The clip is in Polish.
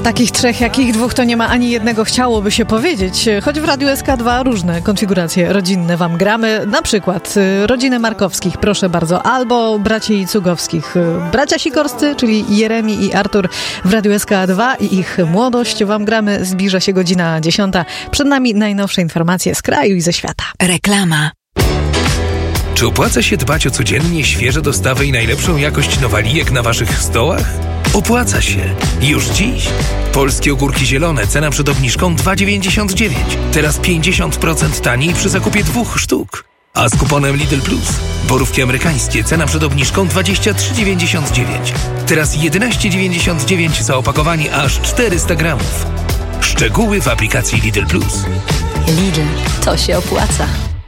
Takich trzech, jakich dwóch, to nie ma ani jednego, chciałoby się powiedzieć. Choć w Radiu SK2 różne konfiguracje rodzinne wam gramy. Na przykład rodziny Markowskich, proszę bardzo, albo braci Cugowskich. Bracia Sikorscy, czyli Jeremi i Artur w Radiu SK2 i ich młodość wam gramy. Zbliża się godzina 10. Przed nami najnowsze informacje z kraju i ze świata. Reklama. Czy opłaca się dbać o codziennie świeże dostawy i najlepszą jakość nowalijek na waszych stołach? Opłaca się. Już dziś. Polskie ogórki zielone, cena przed obniżką 2,99. Teraz 50% taniej przy zakupie 2 sztuk. A z kuponem Lidl Plus borówki amerykańskie, cena przed obniżką 23,99. Teraz 11,99 za opakowanie aż 400 gramów. Szczegóły w aplikacji Lidl Plus. Lidl, to się opłaca.